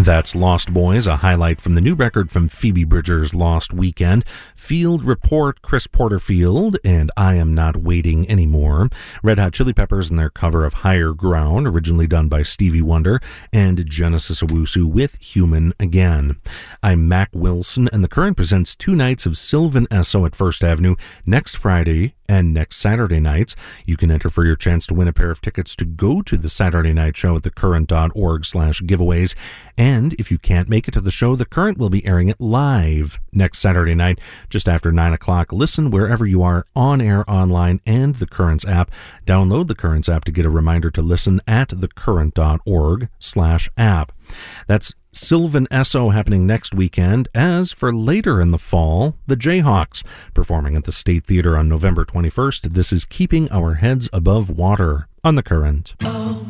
That's Lost Boys, a highlight from the new record from Phoebe Bridgers' Lost Weekend. Field Report, Chris Porterfield, and I Am Not Waiting Anymore. Red Hot Chili Peppers and their cover of Higher Ground, originally done by Stevie Wonder, and Genesis Owusu with Human Again. I'm Mac Wilson, and The Current presents 2 nights of Sylvan Esso at First Avenue next Friday and next Saturday nights. You can enter for your chance to win a pair of tickets to go to the Saturday night show at thecurrent.org/giveaways. And if you can't make it to the show, The Current will be airing it live next Saturday night, just after 9 o'clock. Listen wherever you are, on air, online, and the Currents app. Download the Currents app to get a reminder to listen at thecurrent.org/app. That's Sylvan Esso happening next weekend. As for later in the fall, the Jayhawks performing at the State Theater on November 21st. This is Keeping Our Heads Above Water on The Current. Oh.